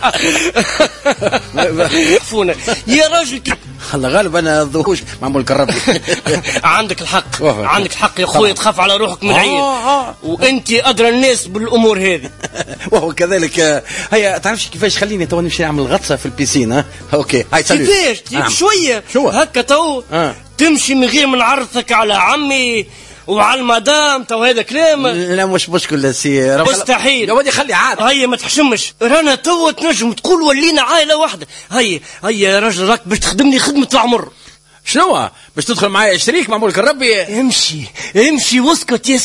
عفونا يا راجل. الله غالب انا ذوش معمول كربي. عندك الحق عندك الحق يا خويا، تخاف على روحك من العين وانت ادرى الناس بالامور هذه. وهو كذلك. هيا تعرفش كيفاش، خليني تو نمشي نعمل غطسه في البيسين. ها اوكي هاي سالو. كيفاش شويه هكا تو تمشي من غير ما نعرفك على عمي وعلى المدام. تو هذا كلام لا مش مشكل سي مستحيل يا ودي، خلي عاد. هيا ما تحشمش، رانا تو تنجم تقول ولينا عائله واحده. هيا يا راجل راك باش تخدمني خدمه العمر. شنو باش تدخل معايا شريك معمول كربي؟ امشي واسكت يا